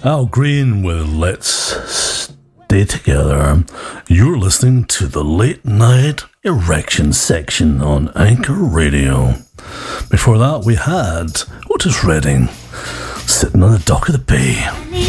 Al Green with Let's Stay Together. You're listening to the Late Night Erection section on Anchor Radio. Before that, we had Otis Redding, Sitting on the Dock of the Bay.